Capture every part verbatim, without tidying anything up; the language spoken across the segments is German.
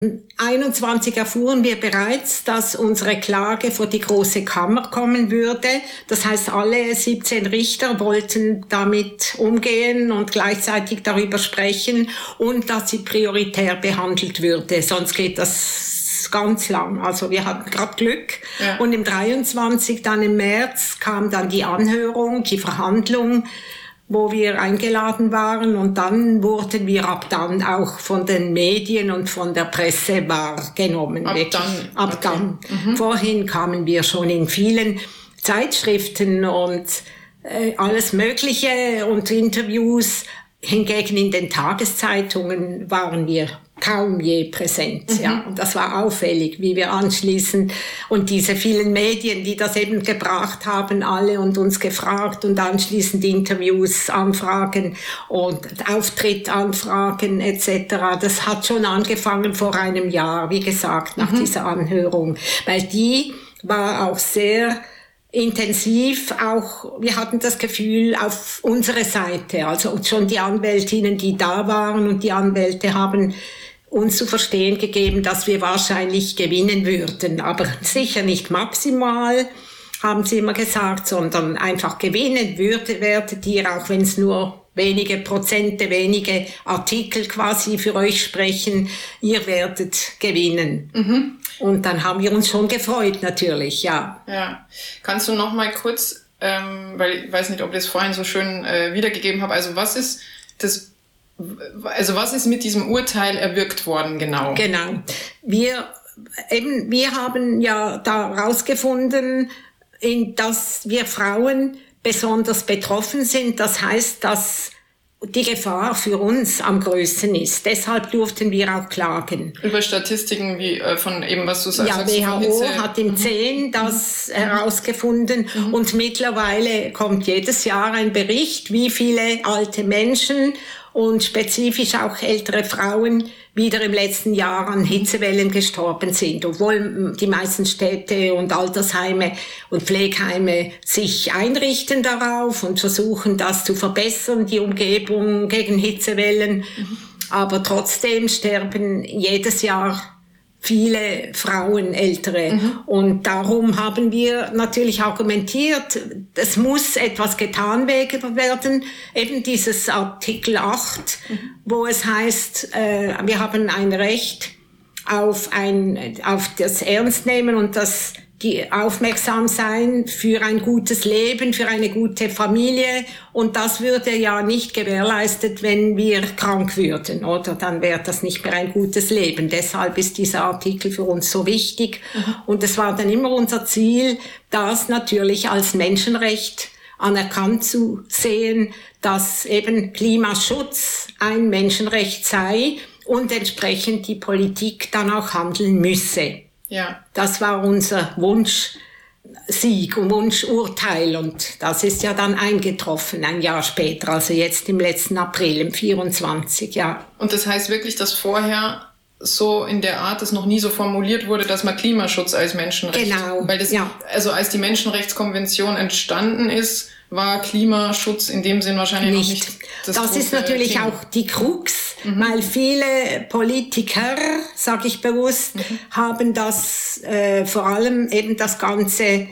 einundzwanzig erfuhren wir bereits, dass unsere Klage vor die Große Kammer kommen würde. Das heißt, alle siebzehn Richter wollten damit umgehen und gleichzeitig darüber sprechen und dass sie prioritär behandelt würde. Sonst geht das ganz lang. Also wir hatten gerade Glück. Ja. Und im dreiundzwanzig, dann im März, kam dann die Anhörung, die Verhandlung, wo wir eingeladen waren, und dann wurden wir ab dann auch von den Medien und von der Presse wahrgenommen. Ab wirklich. dann? Ab okay. dann. Mhm. Vorhin kamen wir schon in vielen Zeitschriften und äh, alles Mögliche und Interviews. Hingegen in den Tageszeitungen waren wir kaum je präsent. Mhm. Ja. Und das war auffällig, wie wir anschließend, und diese vielen Medien, die das eben gebracht haben, alle, und uns gefragt und anschließend Interviews, Anfragen und Auftritt-Anfragen et cetera. Das hat schon angefangen vor einem Jahr, wie gesagt, nach mhm. dieser Anhörung, weil die war auch sehr intensiv, auch, wir hatten das Gefühl, auf unsere Seite, also schon die Anwältinnen, die da waren, und die Anwälte haben uns zu verstehen gegeben, dass wir wahrscheinlich gewinnen würden, aber sicher nicht maximal, haben sie immer gesagt, sondern einfach gewinnen würde, werdet ihr, auch wenn es nur wenige Prozente, wenige Artikel quasi für euch sprechen, ihr werdet gewinnen. Mhm. Und dann haben wir uns schon gefreut, natürlich, ja. Ja. Kannst du noch mal kurz, ähm, weil ich weiß nicht, ob ich das vorhin so schön äh, wiedergegeben habe, also was ist das, also was ist mit diesem Urteil erwirkt worden, genau? Genau. Wir, eben, wir haben ja da rausgefunden, in, dass wir Frauen besonders betroffen sind. Das heißt, dass die Gefahr für uns am größten ist. Deshalb durften wir auch klagen. Über Statistiken wie äh, von eben, was du sagst. Ja, W H O hat im zehn das mhm. herausgefunden mhm. und mittlerweile kommt jedes Jahr ein Bericht, wie viele alte Menschen und spezifisch auch ältere Frauen wieder im letzten Jahr an Hitzewellen gestorben sind, obwohl die meisten Städte und Altersheime und Pflegeheime sich einrichten darauf und versuchen, das zu verbessern, die Umgebung gegen Hitzewellen. Mhm. Aber trotzdem sterben jedes Jahr viele Frauen, ältere. Mhm. Und darum haben wir natürlich argumentiert, es muss etwas getan werden. Eben dieses Artikel acht, mhm. wo es heißt, äh, wir haben ein Recht auf ein, auf das Ernstnehmen und das, die aufmerksam sein für ein gutes Leben, für eine gute Familie. Und das würde ja nicht gewährleistet, wenn wir krank würden, oder? Dann wäre das nicht mehr ein gutes Leben. Deshalb ist dieser Artikel für uns so wichtig. Mhm. Und es war dann immer unser Ziel, das natürlich als Menschenrecht anerkannt zu sehen, dass eben Klimaschutz ein Menschenrecht sei und entsprechend die Politik dann auch handeln müsse. Ja. Das war unser Wunschsieg und Wunschurteil, und das ist ja dann eingetroffen ein Jahr später, also jetzt im letzten April, im vierundzwanzig, ja. Und das heißt wirklich, dass vorher so in der Art es noch nie so formuliert wurde, dass man Klimaschutz als Menschenrecht... Genau, weil das, ja. Also als die Menschenrechtskonvention entstanden ist, war Klimaschutz in dem Sinn wahrscheinlich nicht. Noch nicht das Das ist natürlich Thema. Auch die Krux, mhm. weil viele Politiker, sage ich bewusst, mhm. haben das äh, vor allem eben das ganze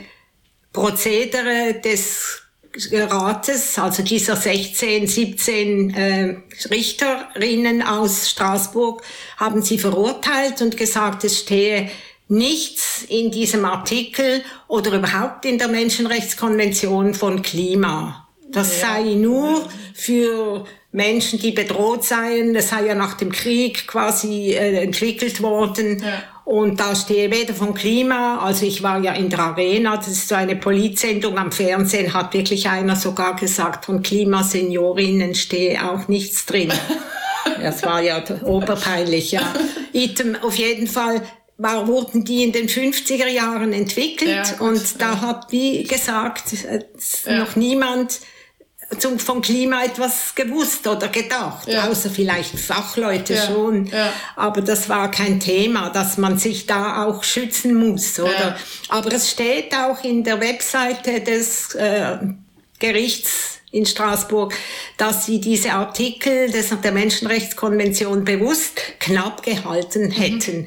Prozedere des Rates, also dieser sechzehn, siebzehn äh, Richterinnen aus Straßburg, haben sie verurteilt und gesagt, es stehe nichts in diesem Artikel oder überhaupt in der Menschenrechtskonvention von Klima. Das ja. sei nur für Menschen, die bedroht seien. Das sei ja nach dem Krieg quasi äh, entwickelt worden. Ja. Und da stehe weder von Klima, also ich war ja in der Arena, das ist so eine Politsendung am Fernsehen, hat wirklich einer sogar gesagt, von Klimaseniorinnen stehe auch nichts drin. Das war ja oberpeinlich, ja. Item, auf jeden Fall war, wurden die in den fünfziger Jahren entwickelt, ja, und da hat, wie gesagt, ja. noch niemand zum, vom Klima etwas gewusst oder gedacht, ja. außer vielleicht Fachleute ja. schon. Ja. Aber das war kein Thema, dass man sich da auch schützen muss, oder? Ja. Aber es steht auch in der Webseite des äh, Gerichts in Straßburg, dass sie diese Artikel des, der Menschenrechtskonvention bewusst knapp gehalten hätten. Mhm.